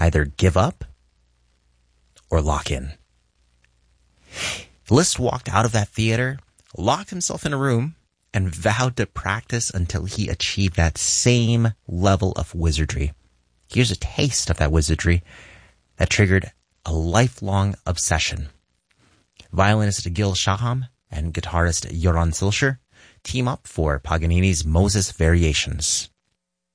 Either give up or lock in. Liszt walked out of that theater, locked himself in a room, and vowed to practice until he achieved that same level of wizardry. Here's a taste of that wizardry that triggered a lifelong obsession. Violinist Gil Shaham and guitarist Joran Silcher team up for Paganini's Moses Variations.